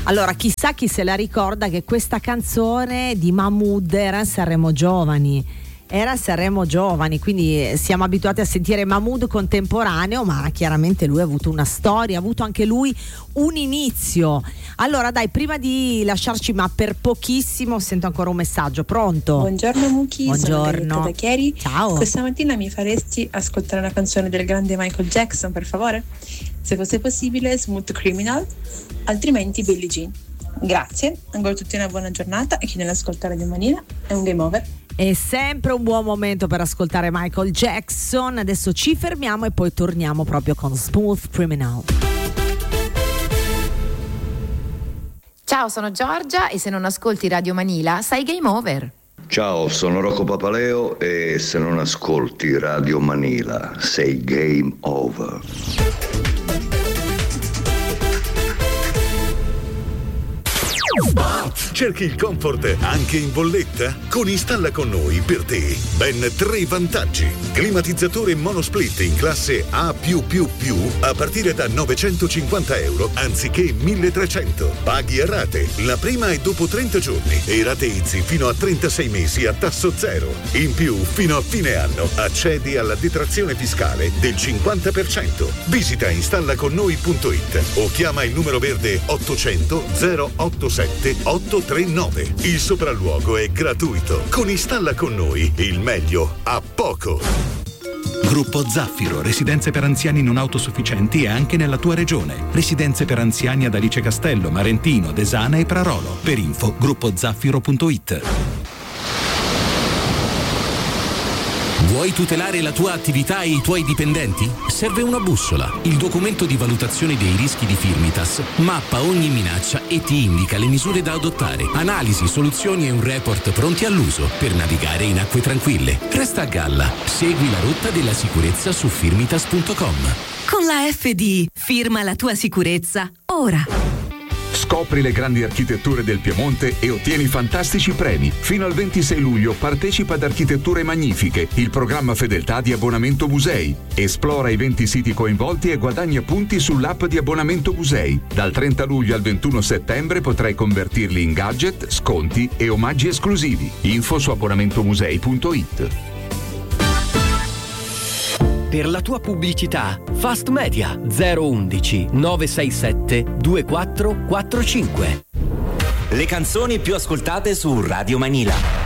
Allora, chissà chi se la ricorda che questa canzone di Mahmood era Sanremo Giovani. Era Sanremo Giovani, quindi siamo abituati a sentire Mahmood contemporaneo, ma chiaramente lui ha avuto una storia, ha avuto anche lui un inizio. Allora dai, prima di lasciarci, ma per pochissimo, sento ancora un messaggio. Pronto? Buongiorno Muki, buongiorno. Sono Danietta da Chieri. Ciao. Questa mattina mi faresti ascoltare una canzone del grande Michael Jackson, per favore? Se fosse possibile, Smooth Criminal, altrimenti Billie Jean. Grazie, ancora tutti una buona giornata e chi nell'ascolta Radio Manila è un game over. È sempre un buon momento per ascoltare Michael Jackson. Adesso ci fermiamo e poi torniamo proprio con Smooth Criminal. Ciao, sono Giorgia e se non ascolti Radio Manila sei game over. Ciao, sono Rocco Papaleo e se non ascolti Radio Manila sei game over. Cerchi il comfort anche in bolletta? Con Installa con noi per te ben 3 vantaggi. Climatizzatore monosplit in classe A+++ a partire da €950 anziché 1.300. Paghi a rate. La prima è dopo 30 giorni e rateizzi fino a 36 mesi a tasso zero. In più, fino a fine anno accedi alla detrazione fiscale del 50%. Visita installaconnoi.it o chiama il numero verde 800 087 839. Il sopralluogo è gratuito. Con Installa con noi il meglio a poco. Gruppo Zaffiro, residenze per anziani non autosufficienti e anche nella tua regione. Residenze per anziani ad Alice Castello, Marentino, Desana e Prarolo. Per info gruppozaffiro.it. Vuoi tutelare la tua attività e i tuoi dipendenti? Serve una bussola. Il documento di valutazione dei rischi di Firmitas mappa ogni minaccia e ti indica le misure da adottare, analisi, soluzioni e un report pronti all'uso per navigare in acque tranquille. Resta a galla. Segui la rotta della sicurezza su firmitas.com. Con la FD, firma la tua sicurezza ora. Scopri le grandi architetture del Piemonte e ottieni fantastici premi. Fino al 26 luglio partecipa ad Architetture Magnifiche, il programma fedeltà di Abbonamento Musei. Esplora i 20 siti coinvolti e guadagna punti sull'app di Abbonamento Musei. Dal 30 luglio al 21 settembre potrai convertirli in gadget, sconti e omaggi esclusivi. Info su abbonamentomusei.it. Per la tua pubblicità, Fast Media 011 967 2445. Le canzoni più ascoltate su Radio Manila.